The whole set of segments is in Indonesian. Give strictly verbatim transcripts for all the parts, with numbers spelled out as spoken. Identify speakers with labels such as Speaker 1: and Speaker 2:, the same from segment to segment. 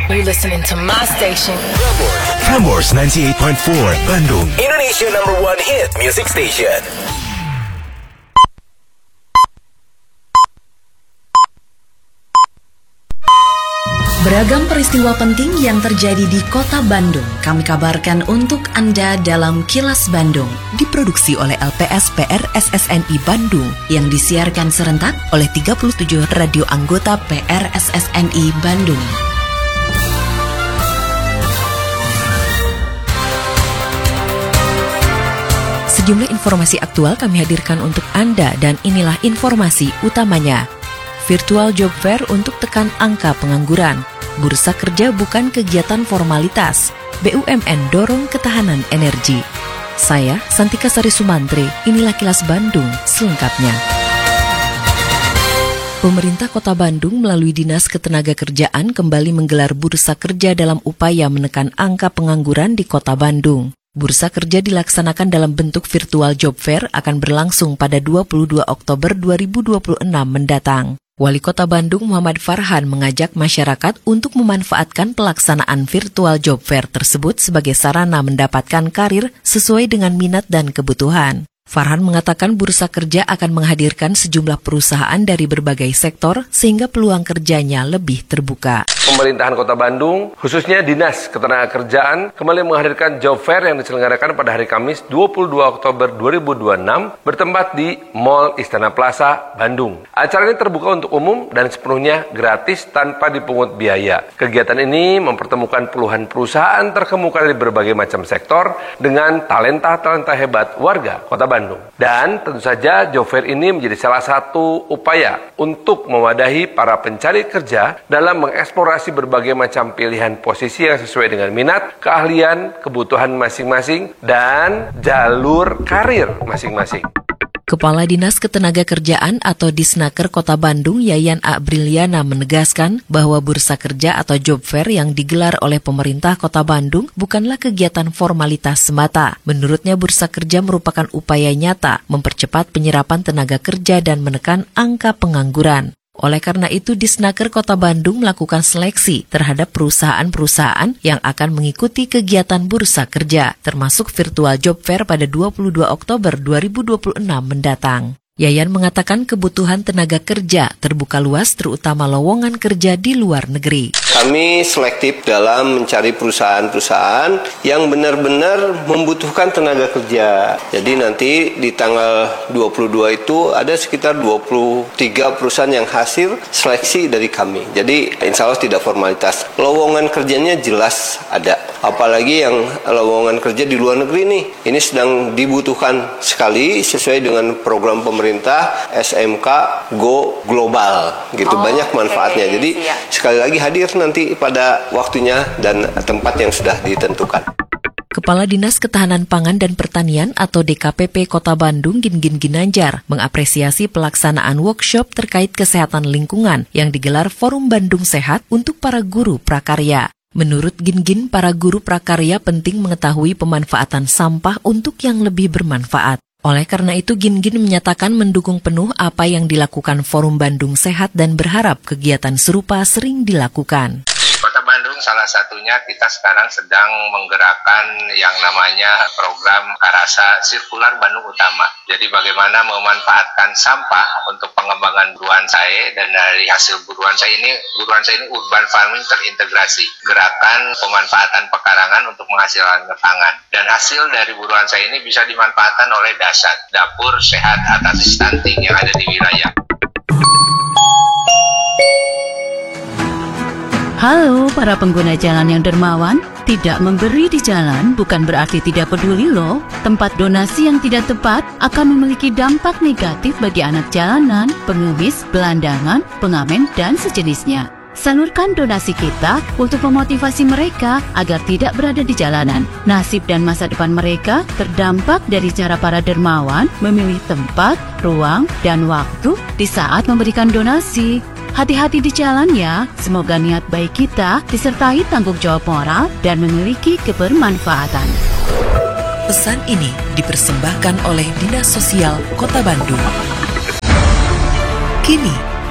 Speaker 1: You listening to my station.
Speaker 2: Prambors ninety-eight point four Bandung, Indonesia number one hit music station.
Speaker 3: Beragam peristiwa penting yang terjadi di Kota Bandung kami kabarkan untuk Anda dalam Kilas Bandung. Diproduksi oleh L P S P R S S N I Bandung yang disiarkan serentak oleh tiga puluh tujuh radio anggota P R S S N I Bandung. Sejumlah informasi aktual kami hadirkan untuk Anda dan inilah informasi utamanya. Virtual Job Fair untuk tekan angka pengangguran. Bursa kerja bukan kegiatan formalitas. B U M N dorong ketahanan energi. Saya, Santika Sari Sumantri, inilah Kilas Bandung selengkapnya. Pemerintah Kota Bandung melalui Dinas Ketenagakerjaan kembali menggelar bursa kerja dalam upaya menekan angka pengangguran di Kota Bandung. Bursa kerja dilaksanakan dalam bentuk virtual job fair akan berlangsung pada dua puluh dua Oktober dua ribu dua puluh enam mendatang. Wali Kota Bandung Muhammad Farhan mengajak masyarakat untuk memanfaatkan pelaksanaan virtual job fair tersebut sebagai sarana mendapatkan karir sesuai dengan minat dan kebutuhan. Farhan mengatakan bursa kerja akan menghadirkan sejumlah perusahaan dari berbagai sektor sehingga peluang kerjanya lebih terbuka.
Speaker 4: Pemerintahan Kota Bandung, khususnya Dinas Ketenagakerjaan, kembali menghadirkan job fair yang diselenggarakan pada hari Kamis dua puluh dua Oktober dua ribu dua puluh enam bertempat di Mall Istana Plaza, Bandung. Acara ini terbuka untuk umum dan sepenuhnya gratis tanpa dipungut biaya. Kegiatan ini mempertemukan puluhan perusahaan terkemuka dari berbagai macam sektor dengan talenta-talenta hebat warga Kota Bandung. Dan tentu saja job fair ini menjadi salah satu upaya untuk mewadahi para pencari kerja dalam mengeksplorasi berbagai macam pilihan posisi yang sesuai dengan minat, keahlian, kebutuhan masing-masing, dan jalur karir masing-masing.
Speaker 3: Kepala Dinas Ketenagakerjaan atau Disnaker Kota Bandung, Yayan A. Briliana menegaskan bahwa bursa kerja atau job fair yang digelar oleh pemerintah Kota Bandung bukanlah kegiatan formalitas semata. Menurutnya bursa kerja merupakan upaya nyata mempercepat penyerapan tenaga kerja dan menekan angka pengangguran. Oleh karena itu, Disnaker Kota Bandung melakukan seleksi terhadap perusahaan-perusahaan yang akan mengikuti kegiatan bursa kerja, termasuk virtual job fair pada dua puluh dua Oktober dua ribu dua puluh enam mendatang. Yayan mengatakan kebutuhan tenaga kerja terbuka luas terutama lowongan kerja di luar negeri.
Speaker 5: Kami selektif dalam mencari perusahaan-perusahaan yang benar-benar membutuhkan tenaga kerja. Jadi nanti di tanggal dua puluh dua itu ada sekitar dua puluh tiga perusahaan yang hasil seleksi dari kami. Jadi insya Allah tidak formalitas. Lowongan kerjanya jelas ada. Apalagi yang lowongan kerja di luar negeri nih. Ini sedang dibutuhkan sekali sesuai dengan program pemerintah S M K Go Global. Gitu oh, banyak manfaatnya. Okay. Jadi siap. Sekali lagi hadir nanti pada waktunya dan tempat yang sudah ditentukan.
Speaker 3: Kepala Dinas Ketahanan Pangan dan Pertanian atau D K P P Kota Bandung Gingin Ginanjar mengapresiasi pelaksanaan workshop terkait kesehatan lingkungan yang digelar Forum Bandung Sehat untuk para guru prakarya. Menurut Gingin, para guru prakarya penting mengetahui pemanfaatan sampah untuk yang lebih bermanfaat. Oleh karena itu, Gingin menyatakan mendukung penuh apa yang dilakukan Forum Bandung Sehat dan berharap kegiatan serupa sering dilakukan.
Speaker 6: Kota Bandung salah satunya kita sekarang sedang menggerakkan yang namanya program Karasa Sirkular Bandung Utama. Jadi bagaimana memanfaatkan sampah untuk pengembangan buruan saya, dan dari hasil buruan saya ini, buruan saya ini urban farming terintegrasi. Gerakan pemanfaatan pekarangan untuk menghasilkan pangan. Dan hasil dari buruan saya ini bisa dimanfaatkan oleh Dasat, Dapur Sehat Atasi Stunting yang ada di wilayah.
Speaker 7: Halo para pengguna jalan yang dermawan, tidak memberi di jalan bukan berarti tidak peduli loh. Tempat donasi yang tidak tepat akan memiliki dampak negatif bagi anak jalanan, pengemis, gelandangan, pengamen, dan sejenisnya. Salurkan donasi kita untuk memotivasi mereka agar tidak berada di jalanan. Nasib dan masa depan mereka terdampak dari cara para dermawan memilih tempat, ruang, dan waktu di saat memberikan donasi. Hati-hati di jalan ya, semoga niat baik kita disertai tanggung jawab moral dan memiliki kebermanfaatan.
Speaker 3: Pesan ini dipersembahkan oleh Dinas Sosial Kota Bandung. Kini,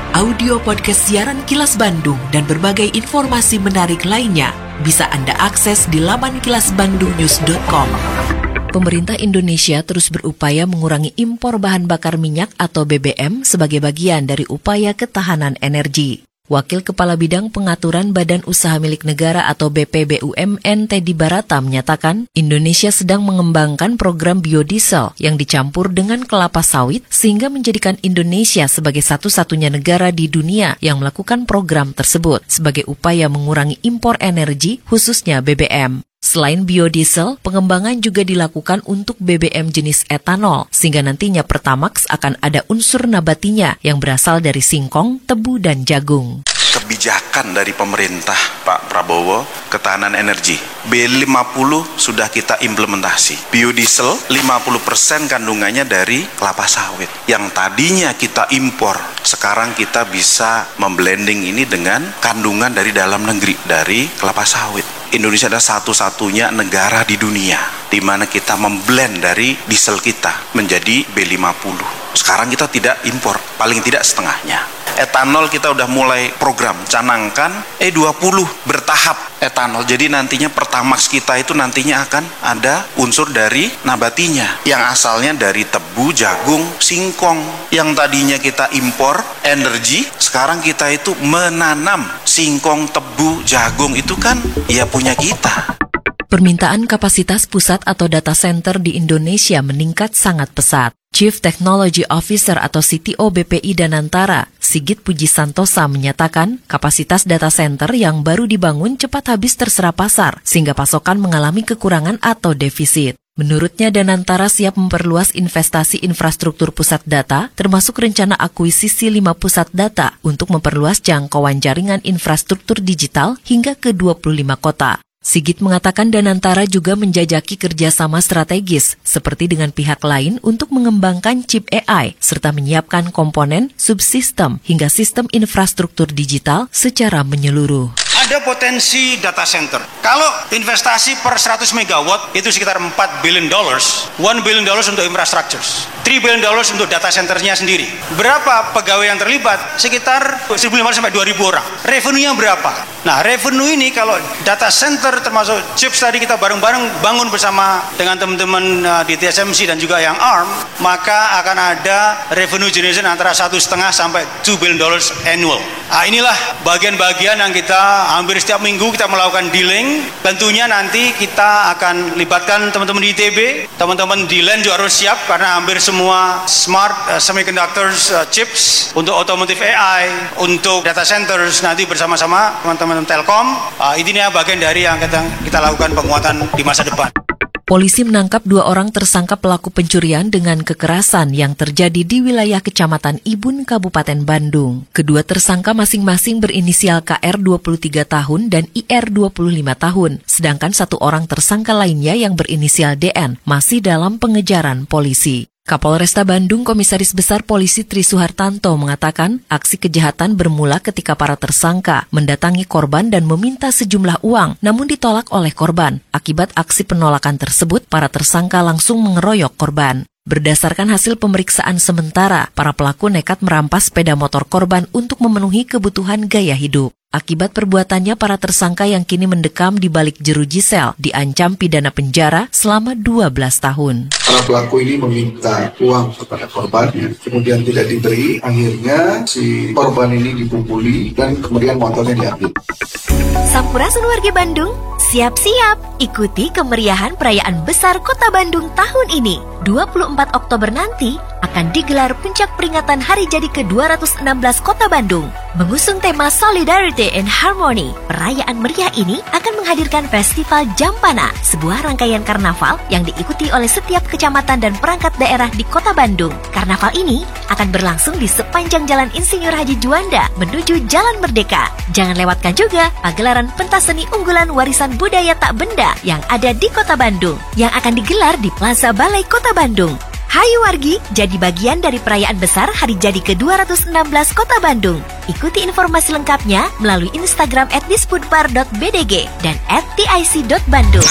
Speaker 3: Audio podcast siaran Kilas Bandung dan berbagai informasi menarik lainnya bisa Anda akses di laman kilas bandung news dot com. Pemerintah Indonesia terus berupaya mengurangi impor bahan bakar minyak atau B B M sebagai bagian dari upaya ketahanan energi. Wakil Kepala Bidang Pengaturan Badan Usaha Milik Negara atau B P B U M N Teddy Barata menyatakan Indonesia sedang mengembangkan program biodiesel yang dicampur dengan kelapa sawit sehingga menjadikan Indonesia sebagai satu-satunya negara di dunia yang melakukan program tersebut sebagai upaya mengurangi impor energi khususnya B B M. Selain biodiesel, pengembangan juga dilakukan untuk B B M jenis etanol, sehingga nantinya Pertamax akan ada unsur nabatinya yang berasal dari singkong, tebu, dan jagung.
Speaker 8: Kebijakan dari pemerintah Pak Prabowo, ketahanan energi, B lima puluh sudah kita implementasi. Biodiesel lima puluh persen kandungannya dari kelapa sawit. Yang tadinya kita impor, sekarang kita bisa memblending ini dengan kandungan dari dalam negeri, dari kelapa sawit. Indonesia adalah satu-satunya negara di dunia di mana kita memblend dari diesel kita menjadi B lima puluh. Sekarang kita tidak impor, paling tidak setengahnya. Etanol kita udah mulai program canangkan E dua puluh bertahap etanol. Jadi nantinya Pertamax kita itu nantinya akan ada unsur dari nabatinya yang asalnya dari tebu, jagung, singkong. Yang tadinya kita impor energi, sekarang kita itu menanam singkong, tebu, jagung, itu kan ya punya kita.
Speaker 3: Permintaan kapasitas pusat atau data center di Indonesia meningkat sangat pesat. Chief Technology Officer atau C T O B P I Danantara, Sigit Puji Santosa menyatakan kapasitas data center yang baru dibangun cepat habis terserap pasar sehingga pasokan mengalami kekurangan atau defisit. Menurutnya Danantara siap memperluas investasi infrastruktur pusat data termasuk rencana akuisisi lima pusat data untuk memperluas jangkauan jaringan infrastruktur digital hingga ke dua puluh lima kota. Sigit mengatakan Danantara juga menjajaki kerjasama strategis seperti dengan pihak lain untuk mengembangkan chip A I serta menyiapkan komponen, subsistem hingga sistem infrastruktur digital secara menyeluruh.
Speaker 9: Ada potensi data center. Kalau investasi per seratus megawatt itu sekitar empat billion dollars, one billion dollars untuk infrastructure, three billion dollars untuk data centernya sendiri. Berapa pegawai yang terlibat? Sekitar seribu lima ratus sampai dua ribu orang. Revenue-nya berapa? Nah, revenue ini kalau data center termasuk chips tadi kita bareng-bareng bangun bersama dengan teman-teman di T S M C dan juga yang A R M, maka akan ada revenue generation antara satu setengah sampai two billion dollars annual. Nah, inilah bagian-bagian yang kita hampir setiap minggu kita melakukan dealing. Tentunya nanti kita akan libatkan teman-teman di I T B, teman-teman di L A N juga harus siap karena hampir semua smart uh, semiconductors uh, chips untuk automotive A I, untuk data centers nanti bersama-sama teman-teman Telkom. Uh, ini bagian dari yang kita, kita lakukan penguatan di masa depan.
Speaker 3: Polisi menangkap dua orang tersangka pelaku pencurian dengan kekerasan yang terjadi di wilayah Kecamatan Ibun, Kabupaten Bandung. Kedua tersangka masing-masing berinisial K R dua puluh tiga tahun dan I R dua puluh lima tahun, sedangkan satu orang tersangka lainnya yang berinisial D N masih dalam pengejaran polisi. Kapolresta Bandung Komisaris Besar Polisi Tri Suhartanto mengatakan aksi kejahatan bermula ketika para tersangka mendatangi korban dan meminta sejumlah uang, namun ditolak oleh korban. Akibat aksi penolakan tersebut, para tersangka langsung mengeroyok korban. Berdasarkan hasil pemeriksaan sementara, para pelaku nekat merampas sepeda motor korban untuk memenuhi kebutuhan gaya hidup. Akibat perbuatannya, para tersangka yang kini mendekam di balik jeruji sel diancam pidana penjara selama dua belas tahun.
Speaker 10: Para pelaku ini meminta uang kepada korbannya, kemudian tidak diberi, akhirnya si korban ini dipukuli dan kemudian motornya diambil.
Speaker 11: Sampurasun warga Bandung, siap-siap ikuti kemeriahan perayaan besar Kota Bandung tahun ini. dua puluh empat Oktober nanti akan digelar puncak peringatan hari jadi ke dua ratus enam belas Kota Bandung. Mengusung tema Solidarity and Harmony, perayaan meriah ini akan menghadirkan Festival Jampana, sebuah rangkaian karnaval yang diikuti oleh setiap kecamatan dan perangkat daerah di Kota Bandung. Karnaval ini akan berlangsung di sepanjang Jalan Insinyur Haji Juanda menuju Jalan Merdeka. Jangan lewatkan juga pagelaran pentas seni unggulan warisan budaya tak benda yang ada di Kota Bandung, yang akan digelar di Plaza Balai Kota Bandung. Hayu wargi, jadi bagian dari perayaan besar hari jadi ke dua ratus enam belas Kota Bandung. Ikuti informasi lengkapnya melalui Instagram at disputpar dot b d g dan at t i c dot bandung.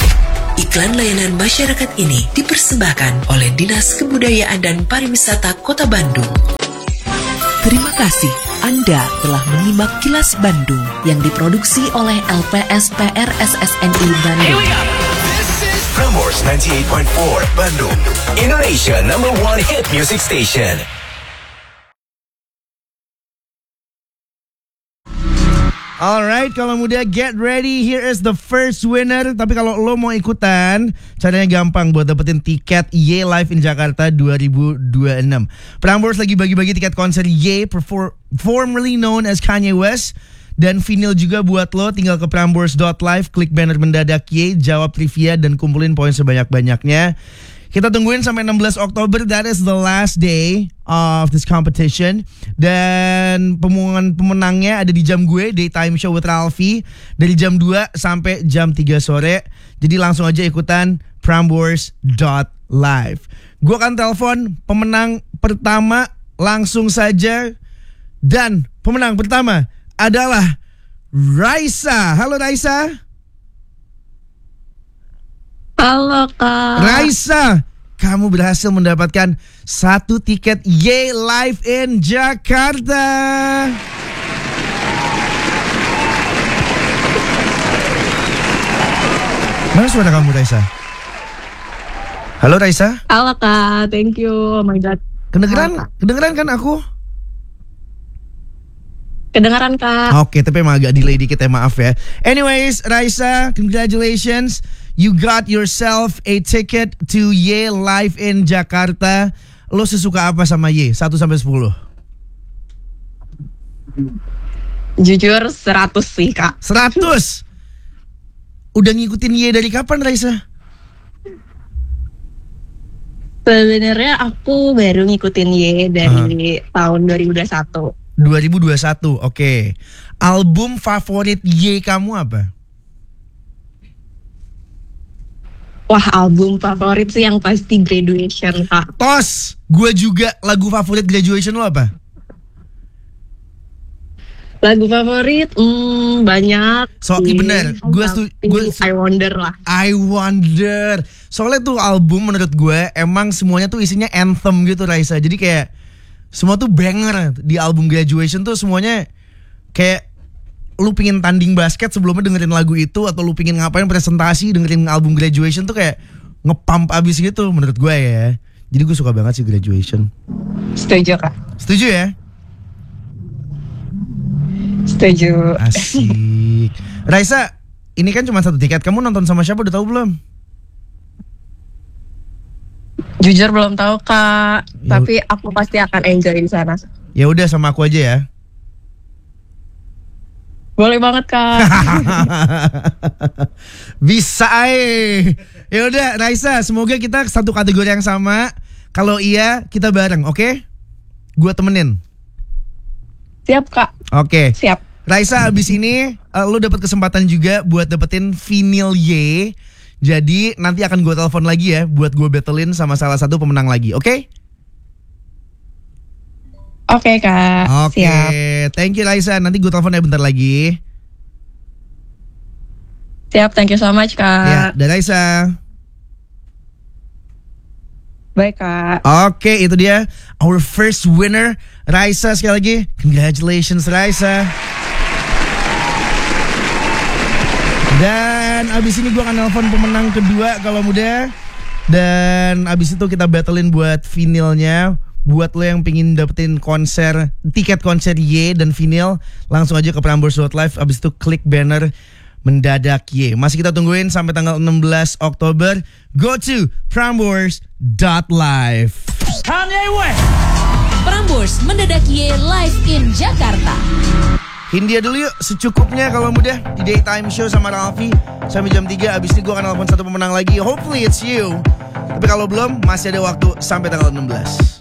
Speaker 12: Iklan layanan masyarakat ini dipersembahkan oleh Dinas Kebudayaan dan Pariwisata Kota Bandung.
Speaker 3: Terima kasih Anda telah menyimak Kilas Bandung yang diproduksi oleh L P S P R S S N I Bandung.
Speaker 2: Prambors ninety-eight point four Bandung, Indonesia number one hit music station.
Speaker 13: Alright, kalau muda get ready, here is the first winner. Tapi kalau lo mau ikutan, caranya gampang buat dapetin tiket Ye Live in Jakarta dua ribu dua puluh enam. Prambors lagi bagi-bagi tiket konser Ye, perform, formerly known as Kanye West. Dan vinyl juga buat lo, tinggal ke prambors dot live, klik banner mendadak Ye, jawab trivia dan kumpulin poin sebanyak-banyaknya. Kita tungguin sampai enam belas Oktober, that is the last day of this competition. Dan pengumuman pemenangnya ada di jam gue, Daytime Show with Ralphie, dari jam dua sampai jam tiga sore. Jadi langsung aja ikutan prambors dot live. Gue akan telepon pemenang pertama langsung saja. Dan pemenang pertama adalah Raisa. Halo Raisa.
Speaker 14: Halo Kak.
Speaker 13: Raisa, kamu berhasil mendapatkan satu tiket Ye Live in Jakarta. Mana suara kamu Raisa? Halo Raisa.
Speaker 14: Halo Kak, thank you. Oh my god.
Speaker 13: Kedengeran, kedengeran kan aku?
Speaker 14: Kedengaran Kak.
Speaker 13: Oke, tapi emang agak delay dikit ya, maaf ya. Anyways, Raisa, congratulations. You got yourself a ticket to Ye Live in Jakarta. Lo sesuka apa sama Ye? satu sampai sepuluh.
Speaker 14: Jujur seratus sih Kak.
Speaker 13: seratus? Udah ngikutin Ye dari kapan Raisa?
Speaker 14: Sebenarnya aku baru ngikutin Ye dari uh-huh. tahun dua ribu dua puluh satu.
Speaker 13: dua ribu dua puluh satu, oke. Okay. Album favorit Ye kamu apa?
Speaker 14: Wah, album favorit sih yang pasti Graduation, Kak.
Speaker 13: Tos, gue juga. Lagu favorit Graduation lo apa?
Speaker 14: Lagu favorit, hmm, banyak.
Speaker 13: Soalnya bener, gue stu- gue
Speaker 14: I Wonder lah.
Speaker 13: I Wonder. Soalnya tuh album menurut gue emang semuanya tuh isinya anthem gitu Raisa. Jadi kayak semua tuh banger di album Graduation tuh semuanya kayak lu pingin tanding basket sebelumnya dengerin lagu itu, atau lu pingin ngapain presentasi dengerin album Graduation tuh kayak ngepump abis gitu menurut gue ya. Jadi gue suka banget sih Graduation.
Speaker 14: Setuju Kak.
Speaker 13: Setuju ya?
Speaker 14: Setuju.
Speaker 13: Asik. Raisa, ini kan cuma satu tiket. Kamu nonton sama siapa, udah tahu belum?
Speaker 14: Jujur belum tahu Kak, ya, tapi aku pasti akan enjoy di sana.
Speaker 13: Ya udah, sama aku aja ya.
Speaker 14: Boleh banget Kak.
Speaker 13: Bisa eh. Ya udah Raisa, semoga kita satu kategori yang sama. Kalau iya kita bareng, oke? Okay? Gua temenin.
Speaker 14: Siap Kak.
Speaker 13: Oke. Okay.
Speaker 14: Siap.
Speaker 13: Raisa, abis ini uh, lu dapat kesempatan juga buat dapetin vinyl Ye. Jadi nanti akan gue telepon lagi ya buat gue battlein sama salah satu pemenang lagi, oke? Okay?
Speaker 14: Oke okay, Kak.
Speaker 13: Oke, okay. Thank you Raisa. Nanti gue telepon ya bentar lagi.
Speaker 14: Siap, thank you so much Kak.
Speaker 13: Ya, dan Raisa.
Speaker 14: Baik Kak.
Speaker 13: Oke, okay, itu dia our first winner, Raisa. Sekali lagi, congratulations Raisa. Dan abis ini gue akan nelfon pemenang kedua kalau muda. Dan abis itu kita battlein buat vinilnya. Buat lo yang pengen dapetin konser, tiket konser Ye dan vinyl, langsung aja ke prambors dot live. Abis itu klik banner mendadak Ye. Masih kita tungguin sampai tanggal enam belas Oktober. Go to prambors dot live.
Speaker 12: Kanye West. Prambors mendadak Ye live in Jakarta.
Speaker 13: Hindia dulu yuk, secukupnya kalau mudah di Daytime Show sama Ralphie sampai jam tiga. Abis ini gue akan telepon satu pemenang lagi. Hopefully it's you. Tapi kalau belum, masih ada waktu sampai tanggal enam belas.